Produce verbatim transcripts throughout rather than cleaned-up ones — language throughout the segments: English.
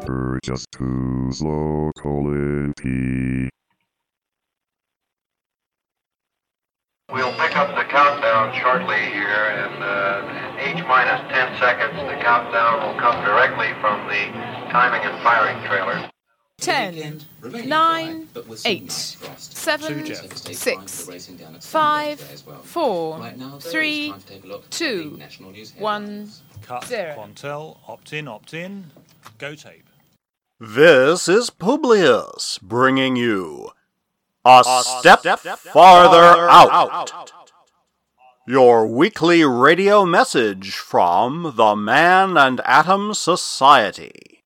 We're just too slow, colon P. We'll pick up the countdown shortly here in uh, H minus ten seconds. The countdown will come directly from the timing and firing trailer. ten, nine, eight, seven, six, five, four, three, two, one, Cut. zero. Quantel, opt-in, opt-in, go tape. This is Publius bringing you A, a Step, step Farther, farther out. out. Your weekly radio message from the Man and Atom Society.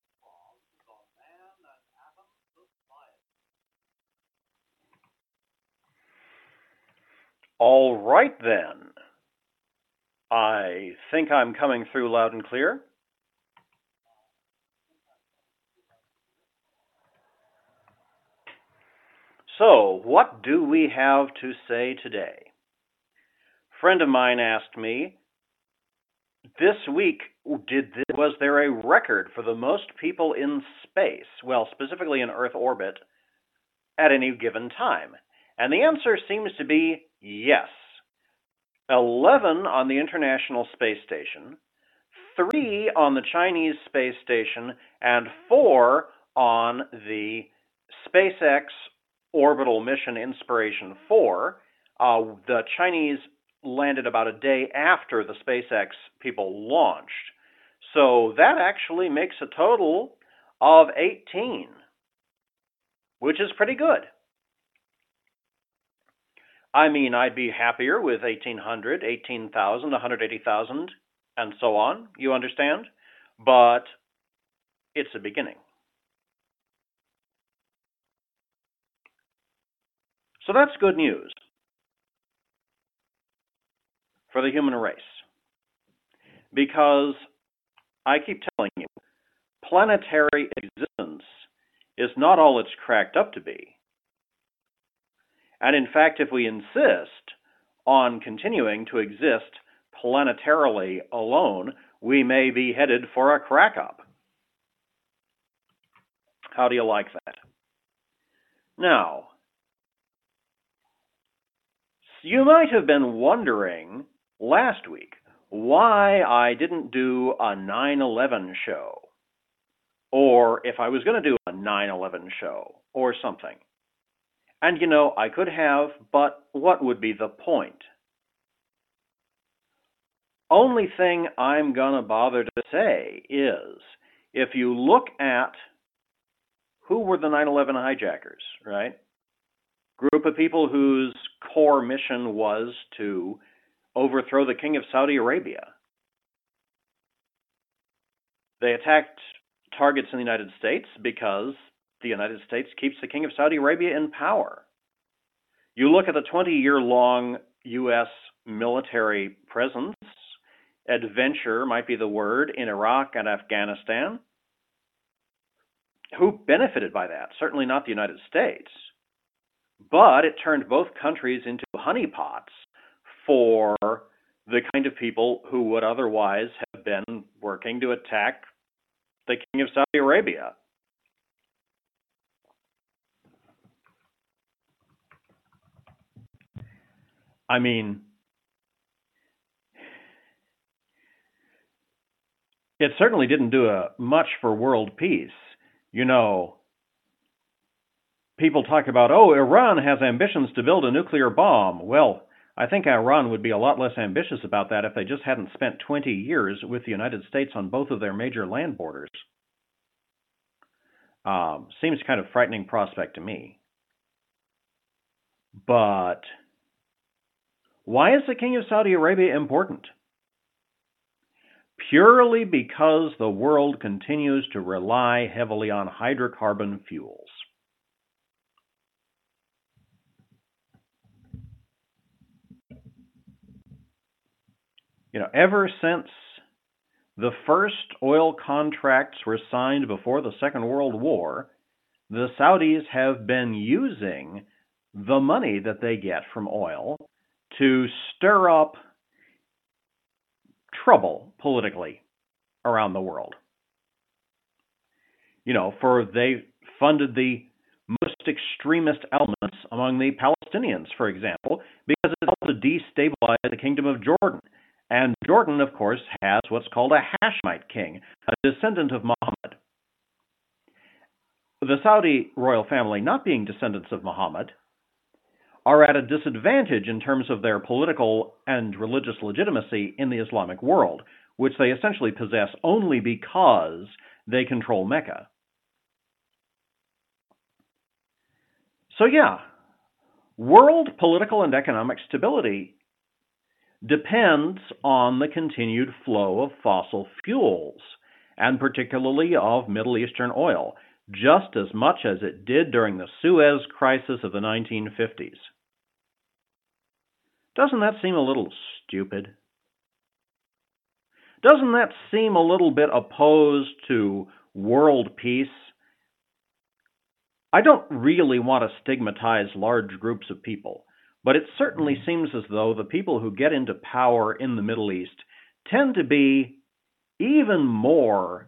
All right then. I think I'm coming through loud and clear. So, what do we have to say today? A friend of mine asked me, this week, did this, was there a record for the most people in space, well, specifically in Earth orbit, at any given time? And the answer seems to be yes. eleven on the International Space Station, three on the Chinese Space Station, and four on the SpaceX Orbital Mission Inspiration four. Uh, the Chinese landed about a day after the SpaceX people launched. So that actually makes a total of eighteen, which is pretty good. I mean, I'd be happier with eighteen hundred, eighteen thousand, one hundred eighty thousand, and so on, you understand? But it's a beginning. So that's good news for the human race. Because I keep telling you, planetary existence is not all it's cracked up to be. And in fact, if we insist on continuing to exist planetarily alone, we may be headed for a crack-up. How do you like that? Now, you might have been wondering last week why I didn't do a nine eleven show, or if I was going to do a nine eleven show, or something. And you know, I could have, but what would be the point? Only thing I'm going to bother to say is, if you look at who were the nine eleven hijackers, right? Group of people whose core mission was to overthrow the king of Saudi Arabia. They attacked targets in the United States because the United States keeps the king of Saudi Arabia in power. You look at the twenty-year-long U S military presence, adventure might be the word, in Iraq and Afghanistan. Who benefited by that? Certainly not the United States. But it turned both countries into honeypots for the kind of people who would otherwise have been working to attack the king of Saudi Arabia. I mean, it certainly didn't do a, much for world peace. You know, people talk about, oh, Iran has ambitions to build a nuclear bomb. Well, I think Iran would be a lot less ambitious about that if they just hadn't spent twenty years with the United States on both of their major land borders. Um, seems kind of frightening prospect to me. But why is the king of Saudi Arabia important? Purely because the world continues to rely heavily on hydrocarbon fuels. You know, ever since the first oil contracts were signed before the Second World War, the Saudis have been using the money that they get from oil to stir up trouble politically around the world. you know, for they funded the most extremist elements among the Palestinians, for example, because it helped to destabilize the Kingdom of Jordan. And Jordan, of course, has what's called a Hashemite king, a descendant of Muhammad. The Saudi royal family, not being descendants of Muhammad, are at a disadvantage in terms of their political and religious legitimacy in the Islamic world, which they essentially possess only because they control Mecca. So yeah, world political and economic stability depends on the continued flow of fossil fuels, and particularly of Middle Eastern oil, just as much as it did during the Suez Crisis of the nineteen fifties. Doesn't that seem a little stupid? Doesn't that seem a little bit opposed to world peace? I don't really want to stigmatize large groups of people, but it certainly seems as though the people who get into power in the Middle East tend to be even more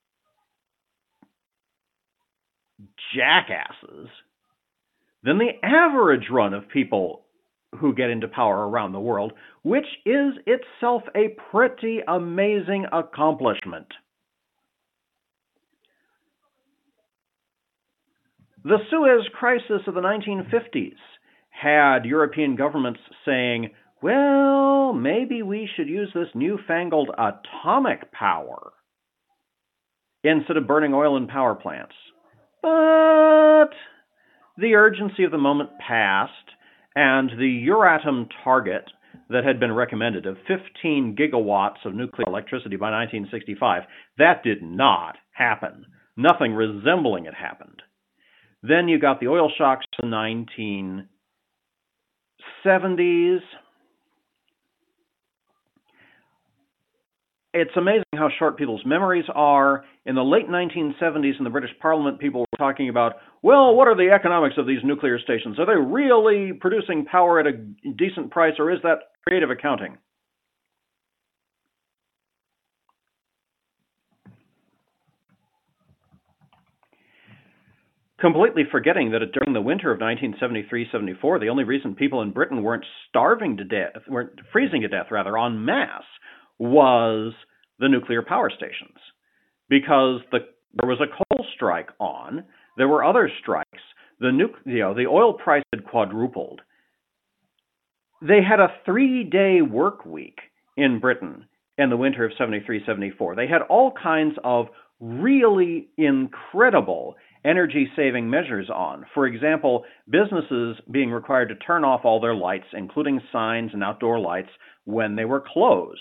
jackasses than the average run of people who get into power around the world, which is itself a pretty amazing accomplishment. The Suez Crisis of the nineteen fifties had European governments saying, well, maybe we should use this newfangled atomic power instead of burning oil in power plants. But the urgency of the moment passed, and the Euratom target that had been recommended of fifteen gigawatts of nuclear electricity by nineteen sixty-five, that did not happen. Nothing resembling it happened. Then you got the oil shocks in the nineteen seventies. It's amazing how short people's memories are. In the late nineteen seventies in the British Parliament, people were talking about, well, what are the economics of these nuclear stations? Are they really producing power at a decent price, or is that creative accounting? Completely forgetting that during the winter of nineteen seventy-three seventy-four, the only reason people in Britain weren't starving to death, weren't freezing to death, rather, en masse, was the nuclear power stations. Because the, there was a coal strike on, there were other strikes, the, nu, you know, the oil price had quadrupled. They had a three-day work week in Britain in the winter of seventy-three seventy-four. They had all kinds of really incredible energy-saving measures on. For example, businesses being required to turn off all their lights, including signs and outdoor lights, when they were closed.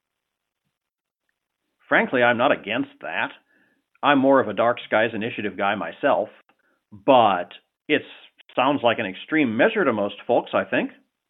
Frankly, I'm not against that. I'm more of a dark skies initiative guy myself, but it sounds like an extreme measure to most folks, I think.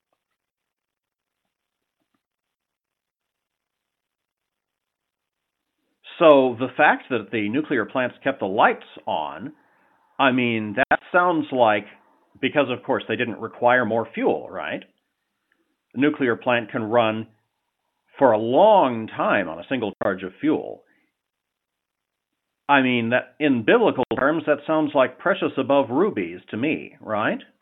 So the fact that the nuclear plants kept the lights on, I mean, that sounds like, because of course they didn't require more fuel, right? A nuclear plant can run for a long time on a single charge of fuel. I mean, that in biblical terms, that sounds like precious above rubies to me, right?